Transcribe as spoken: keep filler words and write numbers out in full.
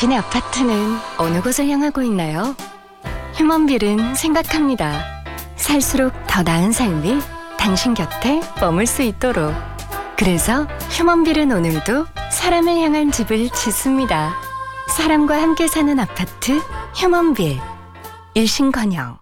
당신의 아파트는 어느 곳을 향하고 있나요? 휴먼빌은 생각합니다. 살수록 더 나은 삶이 당신 곁에 머물 수 있도록. 그래서 휴먼빌은 오늘도 사람을 향한 집을 짓습니다. 사람과 함께 사는 아파트 휴먼빌. 일신건영.